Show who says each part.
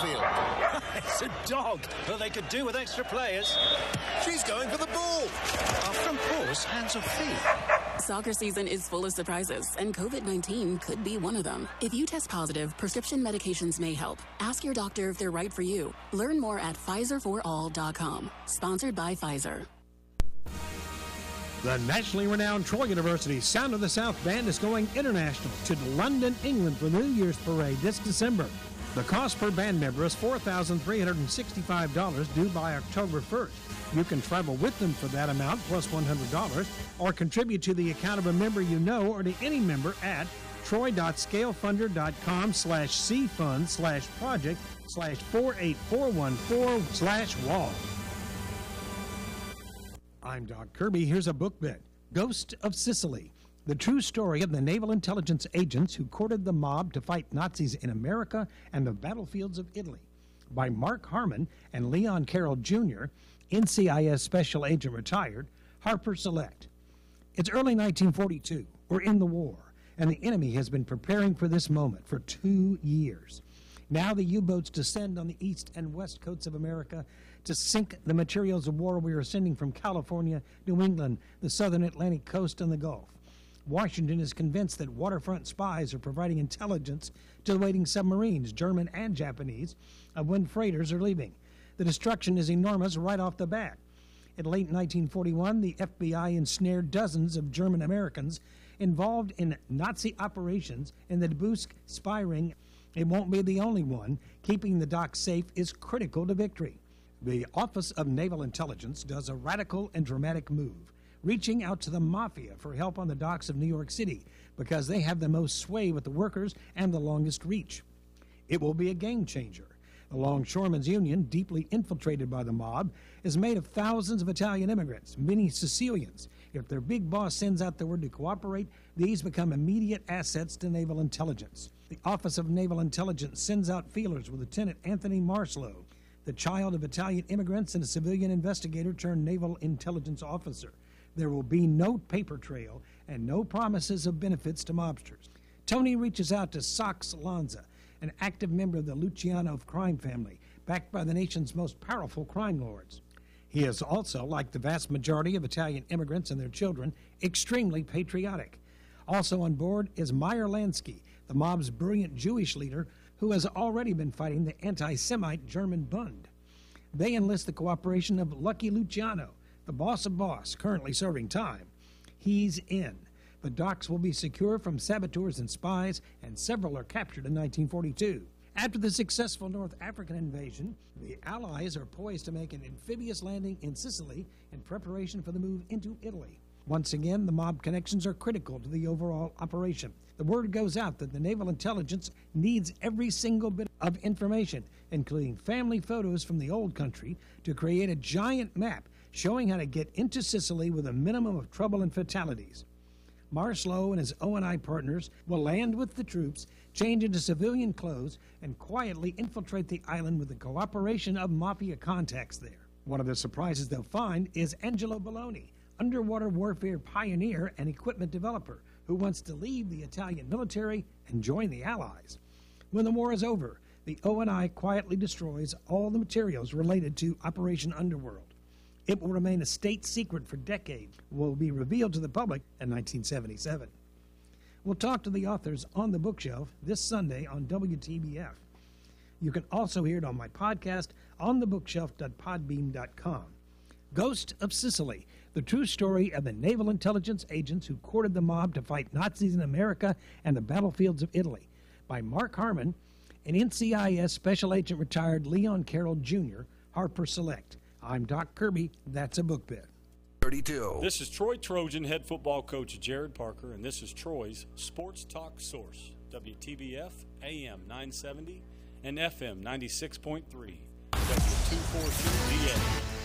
Speaker 1: field.
Speaker 2: It's a dog, but they could do with extra players.
Speaker 1: She's going for the ball.
Speaker 2: Our front paws, hands or feet.
Speaker 3: Soccer season is full of surprises, and COVID-19 could be one of them. If you test positive, prescription medications may help. Ask your doctor if they're right for you. Learn more at PfizerForAll.com. Sponsored by Pfizer.
Speaker 4: The nationally renowned Troy University Sound of the South Band is going international to London, England for the New Year's Parade this December. The cost per band member is $4,365 due by October 1st. You can travel with them for that amount plus $100 or contribute to the account of a member you know or to any member at troy.scalefunder.com/cfund/project/48414/wall. I'm Doc Kirby. Here's a book bit. Ghost of Sicily, the true story of the naval intelligence agents who courted the mob to fight Nazis in America and the battlefields of Italy, by Mark Harmon and Leon Carroll Jr., NCIS Special Agent retired, Harper Select. It's early 1942. We're in the war, and the enemy has been preparing for this moment for 2 years. Now the U-boats descend on the east and west coasts of America to sink the materials of war we are sending from California, New England, the southern Atlantic coast, and the Gulf. Washington is convinced that waterfront spies are providing intelligence to the waiting submarines, German and Japanese, of when freighters are leaving. The destruction is enormous right off the bat. In late 1941, the FBI ensnared dozens of German Americans involved in Nazi operations in the Tobruk spy ring. It won't be the only one. Keeping the docks safe is critical to victory. The Office of Naval Intelligence does a radical and dramatic move, reaching out to the mafia for help on the docks of New York City because they have the most sway with the workers and the longest reach. It will be a game changer. The Longshoremen's Union, deeply infiltrated by the mob, is made of thousands of Italian immigrants, many Sicilians. If their big boss sends out the word to cooperate, these become immediate assets to naval intelligence. The Office of Naval Intelligence sends out feelers with Lieutenant Anthony Marslow, the child of Italian immigrants and a civilian investigator turned naval intelligence officer. There will be no paper trail and no promises of benefits to mobsters. Tony reaches out to Sox Lanza, an active member of the Luciano crime family, backed by the nation's most powerful crime lords. He is also, like the vast majority of Italian immigrants and their children, extremely patriotic. Also on board is Meyer Lansky, the mob's brilliant Jewish leader who has already been fighting the anti-Semite German Bund. They enlist the cooperation of Lucky Luciano, the boss of boss, currently serving time. He's in. The docks will be secure from saboteurs and spies, and several are captured in 1942. After the successful North African invasion, the Allies are poised to make an amphibious landing in Sicily in preparation for the move into Italy. Once again, the mob connections are critical to the overall operation. The word goes out that the naval intelligence needs every single bit of information, including family photos from the old country, to create a giant map showing how to get into Sicily with a minimum of trouble and fatalities. Marslow and his O&I partners will land with the troops, change into civilian clothes, and quietly infiltrate the island with the cooperation of mafia contacts there. One of the surprises they'll find is Angelo Belloni, underwater warfare pioneer and equipment developer, who wants to leave the Italian military and join the Allies. When the war is over, the O&I quietly destroys all the materials related to Operation Underworld. It will remain a state secret for decades, will be revealed to the public in 1977. We'll talk to the authors on the bookshelf this Sunday on WTBF. You can also hear it on my podcast, onthebookshelf.podbean.com. Ghost of Sicily, the true story of the naval intelligence agents who courted the mob to fight Nazis in America and the battlefields of Italy, by Mark Harmon and NCIS Special Agent retired Leon Carroll Jr., Harper Select. I'm Doc Kirby. That's a book bit.
Speaker 5: 32.
Speaker 6: This is Troy Trojan head football coach Jared Parker, and this is Troy's Sports Talk Source, WTBF AM 970 and FM 96.3, W242DA.